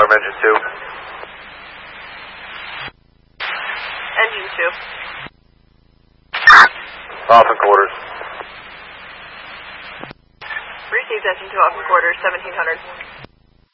confirm engine 2. Engine 2. Off in quarters. Received engine 2 off in quarters, 1700.